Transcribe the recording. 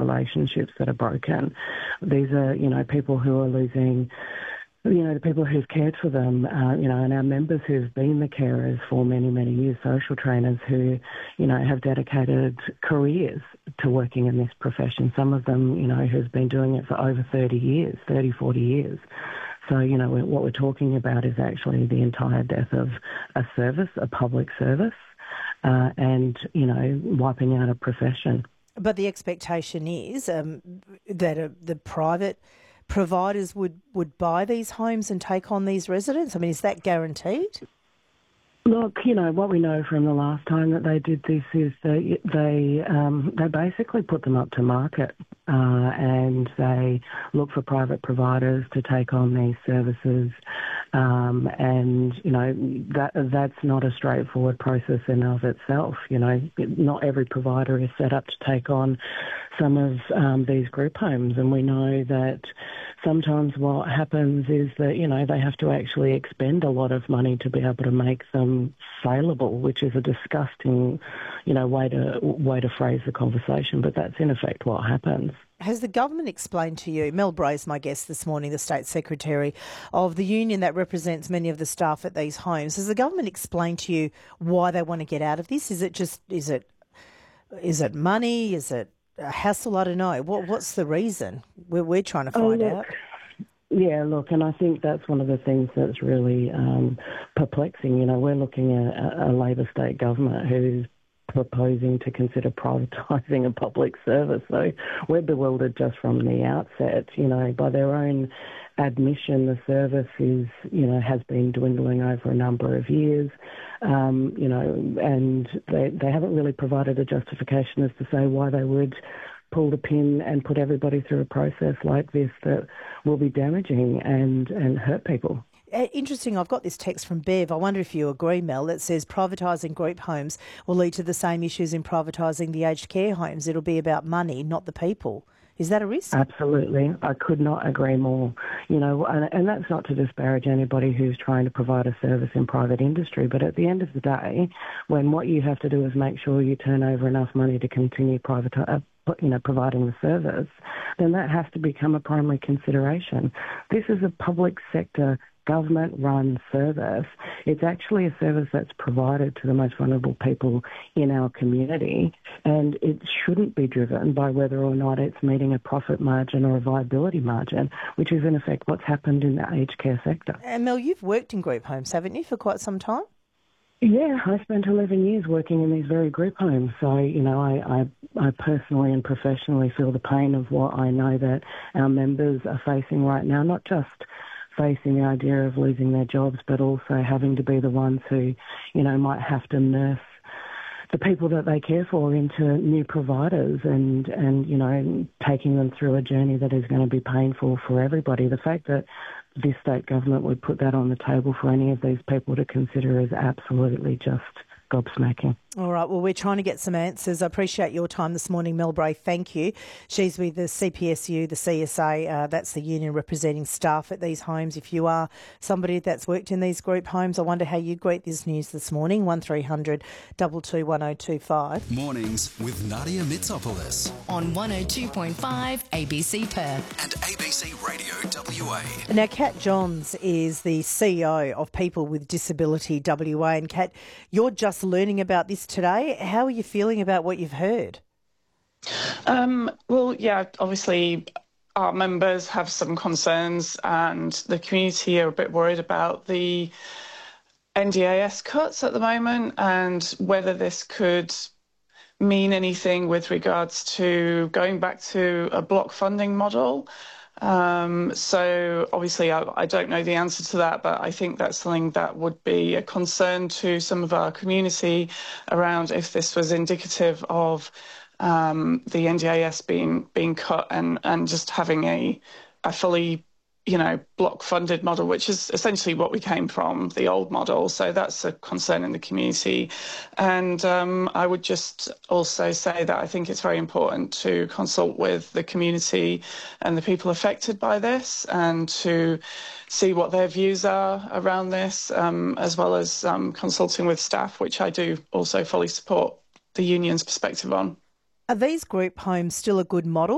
relationships that are broken. These are, people who are losing, the people who've cared for them, and our members who've been the carers for many, many years, social trainers who, have dedicated careers to working in this profession. Some of them, who've been doing it for over 30 years, 30, 40 years. So, what we're talking about is actually the entire death of a service, a public service, and, wiping out a profession. But the expectation is that the private providers would buy these homes and take on these residents? I mean, is that guaranteed? Look, what we know from the last time that they did this is they basically put them up to market and they look for private providers to take on these services. That's not a straightforward process in and of itself. Not every provider is set up to take on some of these group homes, and we know that sometimes what happens is that, they have to actually expend a lot of money to be able to make them saleable, which is a disgusting, way to phrase the conversation, but that's in effect what happens. Has the government explained to you, Mel Bray is my guest this morning, the State Secretary of the union that represents many of the staff at these homes, has the government explained to you why they want to get out of this? Is it money? Is it a hassle? I don't know. What's the reason? We're trying to find out. Yeah, look, and I think that's one of the things that's really perplexing. We're looking at a Labor state government who's proposing to consider privatising a public service. So we're bewildered just from the outset. By their own admission, the service is, has been dwindling over a number of years, and they haven't really provided a justification as to say why they would pull the pin and put everybody through a process like this that will be damaging and hurt people. Interesting, I've got this text from Bev. I wonder if you agree, Mel, that says privatising group homes will lead to the same issues in privatising the aged care homes. It'll be about money, not the people. Is that a risk? Absolutely. I could not agree more. And that's not to disparage anybody who's trying to provide a service in private industry, but at the end of the day, when what you have to do is make sure you turn over enough money to continue providing the service, then that has to become a primary consideration. This is a public sector government-run service. It's actually a service that's provided to the most vulnerable people in our community, and it shouldn't be driven by whether or not it's meeting a profit margin or a viability margin, which is in effect what's happened in the aged care sector. And Mel, you've worked in group homes, haven't you, for quite some time? Yeah, I spent 11 years working in these very group homes. So, I personally and professionally feel the pain of what I know that our members are facing right now, not just facing the idea of losing their jobs, but also having to be the ones who, might have to nurse the people that they care for into new providers and taking them through a journey that is going to be painful for everybody. The fact that this state government would put that on the table for any of these people to consider is absolutely just gobsmacking. All right, well, we're trying to get some answers. I appreciate your time this morning, Mel Bray. Thank you. She's with the CPSU, the CSA, that's the union representing staff at these homes. If you are somebody that's worked in these group homes, I wonder how you greet this news this morning. 1300 222 1025. Mornings with Nadia Mitsopoulos on 102.5 ABC Perth and ABC Radio WA. Now, Kat Johns is the CEO of People with Disability WA. And Kat, you're just learning about this today. How are you feeling about what you've heard? Well, yeah, obviously our members have some concerns and the community are a bit worried about the NDIS cuts at the moment and whether this could mean anything with regards to going back to a block funding model. So obviously I don't know the answer to that, but I think that's something that would be a concern to some of our community around if this was indicative of the NDIS being cut and just having a fully block funded model, which is essentially what we came from, the old model. So that's a concern in the community. And I would just also say that I think it's very important to consult with the community and the people affected by this and to see what their views are around this, as well as consulting with staff, which I do also fully support the union's perspective on. Are these group homes still a good model?